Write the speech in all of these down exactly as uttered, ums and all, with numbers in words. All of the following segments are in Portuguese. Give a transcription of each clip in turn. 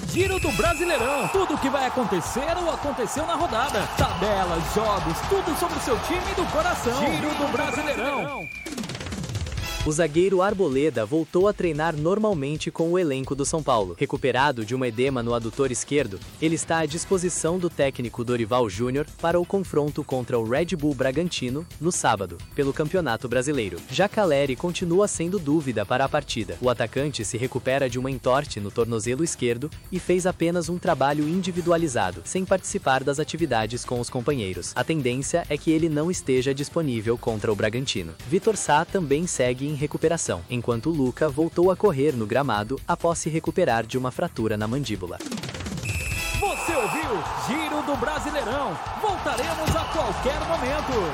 Giro do Brasileirão. Tudo o que vai acontecer ou aconteceu na rodada. Tabelas, jogos, tudo sobre o seu time do coração. Giro do Brasileirão. O zagueiro Arboleda voltou a treinar normalmente com o elenco do São Paulo. Recuperado de um edema no adutor esquerdo, ele está à disposição do técnico Dorival Júnior para o confronto contra o Red Bull Bragantino no sábado, pelo Campeonato Brasileiro. Já Caleri continua sendo dúvida para a partida. O atacante se recupera de uma entorse no tornozelo esquerdo e fez apenas um trabalho individualizado, sem participar das atividades com os companheiros. A tendência é que ele não esteja disponível contra o Bragantino. Vitor Sá também segue em recuperação, enquanto Luca voltou a correr no gramado após se recuperar de uma fratura na mandíbula. Você ouviu Giro do Brasileirão. Voltaremos a qualquer momento.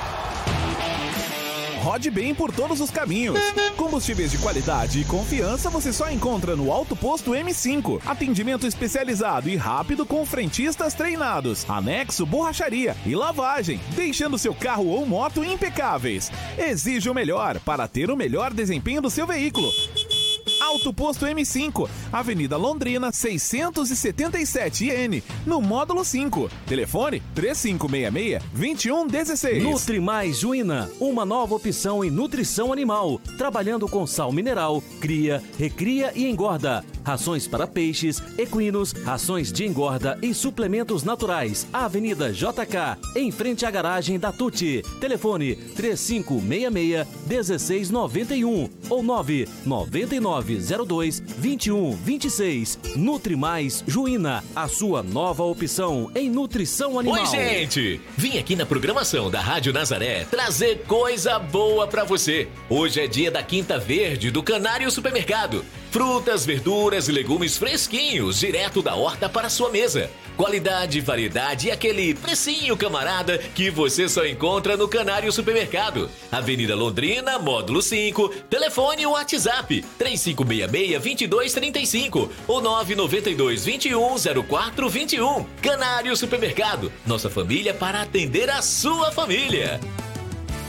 Rode bem por todos os caminhos. Combustíveis de qualidade e confiança você só encontra no Auto Posto M cinco. Atendimento especializado e rápido com frentistas treinados. Anexo, borracharia e lavagem, deixando seu carro ou moto impecáveis. Exige o melhor para ter o melhor desempenho do seu veículo. Auto Posto M cinco, Avenida Londrina, seiscentos e setenta e sete N, no módulo cinco. Telefone três cinco seis seis, dois um um seis. Nutri Mais Juína, uma nova opção em nutrição animal, trabalhando com sal mineral, cria, recria e engorda. Rações para peixes, equinos, rações de engorda e suplementos naturais. Avenida J K, em frente à garagem da Tuti. Telefone três cinco seis seis, um seis nove um ou nove nove nove zero dois, dois um dois seis. Nutri Mais Juína, a sua nova opção em nutrição animal. Oi, gente! Vim aqui na programação da Rádio Nazaré trazer coisa boa pra você. Hoje é dia da Quinta Verde do Canário Supermercado. Frutas, verduras e legumes fresquinhos, direto da horta para sua mesa. Qualidade, variedade e aquele precinho camarada que você só encontra no Canário Supermercado. Avenida Londrina, módulo cinco, telefone ou WhatsApp três cinco seis seis, dois dois três cinco ou nove nove dois, dois um, zero quatro dois um. Canário Supermercado, nossa família para atender a sua família.